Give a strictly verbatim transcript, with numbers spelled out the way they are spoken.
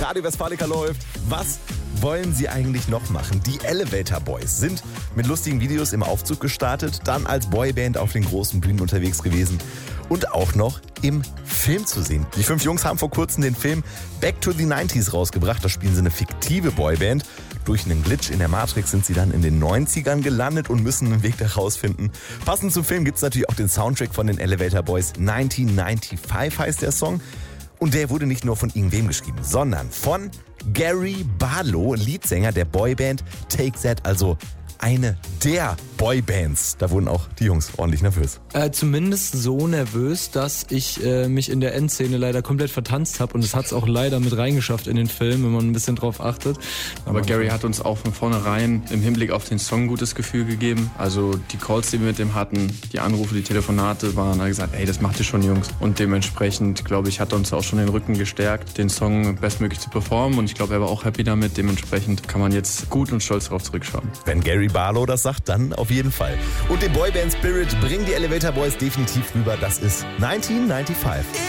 Radio Westfalica läuft. Was wollen sie eigentlich noch machen? Die Elevator Boys sind mit lustigen Videos im Aufzug gestartet, dann als Boyband auf den großen Bühnen unterwegs gewesen und auch noch im Film zu sehen. Die fünf Jungs haben vor kurzem den Film Back to the neunziger rausgebracht. Da spielen sie eine fiktive Boyband. Durch einen Glitch in der Matrix sind sie dann in den neunzigern gelandet und müssen einen Weg daraus finden. Passend zum Film gibt es natürlich auch den Soundtrack von den Elevator Boys. neunzehnhundertfünfundneunzig heißt der Song. Und der wurde nicht nur von irgendwem geschrieben, sondern von Gary Barlow, Leadsänger der Boyband Take That, also eine der Boybands. Da wurden auch die Jungs ordentlich nervös. Äh, zumindest so nervös, dass ich äh, mich in der Endszene leider komplett vertanzt habe. Und es hat es auch leider mit reingeschafft in den Film, wenn man ein bisschen drauf achtet. Aber Gary hat uns auch von vornherein im Hinblick auf den Song ein gutes Gefühl gegeben. Also die Calls, die wir mit dem hatten, die Anrufe, die Telefonate, waren, er gesagt, ey, das macht ihr schon, Jungs. Und dementsprechend, glaube ich, hat er uns auch schon den Rücken gestärkt, den Song bestmöglich zu performen. Und ich glaube, er war auch happy damit. Dementsprechend kann man jetzt gut und stolz darauf zurückschauen. Wenn Gary Barlow das sagt, dann auf jeden Fall. Und den Boyband Spirit bringen die Elevator Boys definitiv rüber. Das ist neunzehnhundertfünfundneunzig.